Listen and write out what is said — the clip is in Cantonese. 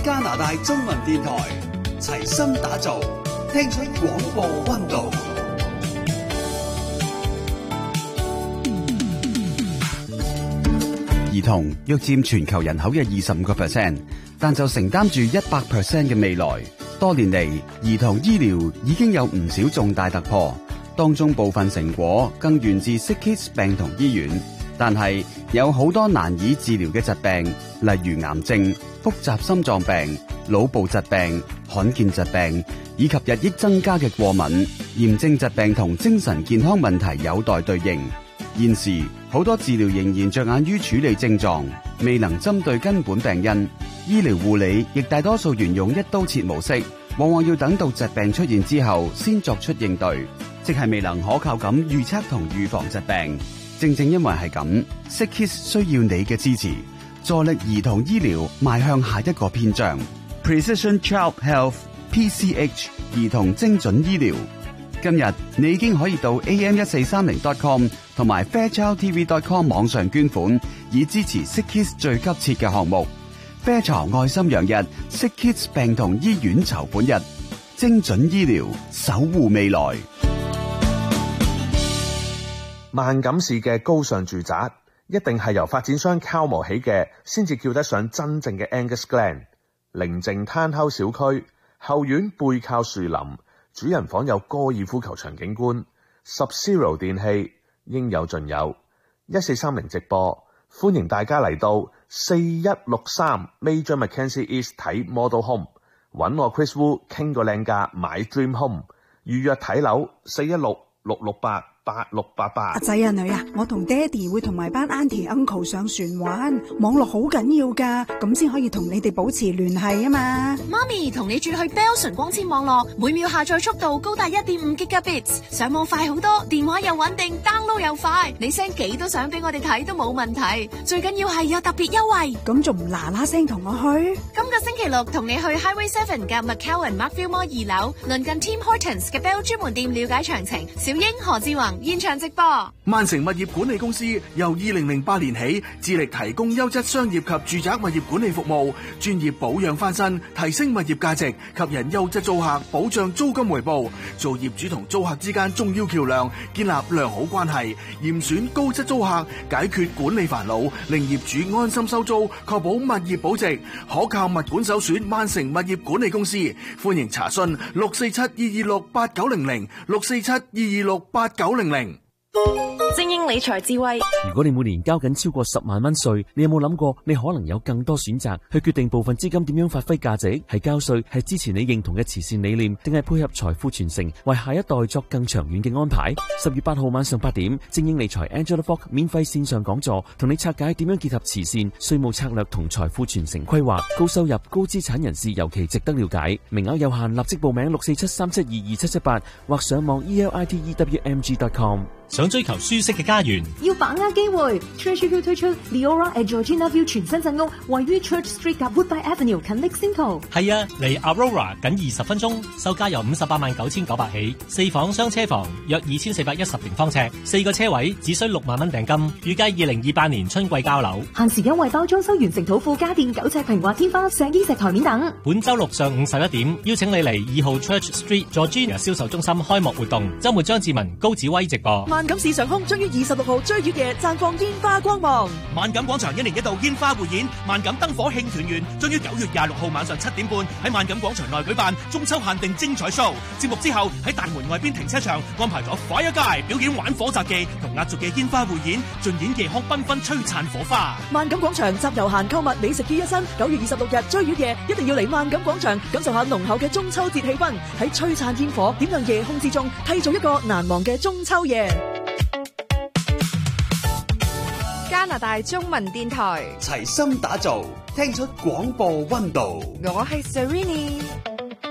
加拿大中文電台，齊心打造，聽出廣播溫度。兒童約佔全球人口嘅25%，但就承擔住100% 嘅未來。多年嚟，兒童醫療已經有唔少重大突破，當中部分成果更源自 SickKids 病童醫院。但係有好多難以治療嘅疾病，例如癌症、複雜心臟病、腦部疾病、罕見疾病，以及日益增加嘅過敏、炎症疾病同精神健康問題有待對應。現時好多治療仍然着眼於處理症狀，未能針對根本病因。醫療護理亦大多數沿用一刀切模式，往往要等到疾病出現之後先作出應對，即係未能可靠咁預測同預防疾病。正正因為係咁，SickKids 需要你嘅支持，助力兒童醫療邁向下一個篇章。Precision Child Health PCH 兒童精準醫療。今日你已經可以到 am1430.com 同埋 fairchildtv.com 網上捐款，以支持 SickKids 最急切嘅項目。Fairchild 愛心洋日 SickKids 病童醫院籌款日，精準醫療守護未來。 萬錦市嘅高尚住宅一定係由發展商敲磨起嘅，先至叫得上真正嘅 Angus Glen。寧靜攤口小區，後院背靠樹林，主人房有高爾夫球場景觀。Sub-Zero 電器應有盡有。1430直播，歡迎大家嚟到4163 Major Mackenzie East 睇 Model Home， 揾我 Chris Wu 傾個靚價買 Dream Home， 預約睇樓416-668-8688。 阿仔啊女啊，我同爹哋會同埋班 Auntie Uncle 上船玩，網絡好緊要噶，咁先可以同你哋保持聯繫啊嘛。 媽咪同你轉去 Bell 純光纖網絡，每秒下載速度高達 1.5 Gigabits， 上網快好多，電話又穩定 ，download 又快，你 send 幾多相俾我哋睇都冇問題，最緊要係有特別優惠。 咁仲唔嗱嗱聲同我去？ 今個星期六同你去 Highway 7嘅 McCowan Markville Mall 2樓，鄰近 Tim Hortons 嘅 Bell 專門店了解詳情。小英、何志宏現場直播。 萬城物業管理公司由2008年起，致力提供優質商業及住宅物業管理服務，專業保養翻新，提升物業價值，吸引優質租客，保障租金回報，做業主同租客之間重要橋梁，建立良好關係，嚴選高質租客，解決管理煩惱，令業主安心收租，確保物業保值，可靠物管首選萬城物業管理公司。歡迎查詢647-226-8900 647-226-8900。 精英理財智慧。 如果你每年交緊超過10萬蚊稅，你有冇諗過你可能有更多選擇去決定部分資金點樣發揮價值？係交稅，係支持你認同嘅慈善理念，定係配合財富傳承，為下一代作更長遠嘅安排？10月8號晚上8點，精英理財 Angela Falk 免費線上講座，同你拆解點樣結合慈善、稅務策略同財富傳承規劃。高收入、高資產人士尤其值得了解，名額有限，立即報名647-372-2778或上網 elitewmg.com。 想追求舒適嘅家園， 要把握機會。Treasure 推出 Leora at Georgina View 全新鎮屋，位於 Church Street 及 Woodbine Avenue 近 Lexington。 係啊，離 Aurora 僅20分鐘，售價由589900起，4房雙車房，約2410平方尺，4個車位，只需6萬蚊訂金，預計2028年春季交樓。 限時優惠包裝修完成土庫家電9尺平滑天花、石英石台面等。 本周六上午11點，邀請你嚟2號 Church Street Georgina 銷售中心開幕活動，周末張志文、高子威直播。 萬錦市上空將於26號追月夜綻放煙花光芒。 萬錦廣場1年1度煙花匯演，萬錦燈火慶團圓，將於9月26號晚上7點半喺萬錦廣場內舉辦中秋限定精彩 show。節目之後喺大門外邊停車場安排咗 Fire Guy 表演玩火雜技同壓軸嘅煙花匯演，盡演夜空繽紛璀璨火花。 萬錦廣場集遊閒購物美食於一身，9月26日追月夜一定要嚟萬錦廣場感受下濃厚嘅中秋節氣氛，喺璀璨煙火點亮夜空之中，締造一個難忘嘅中秋夜。 加拿大中文電台， 齊心打造，聽出廣播溫度。 我係 Serrini。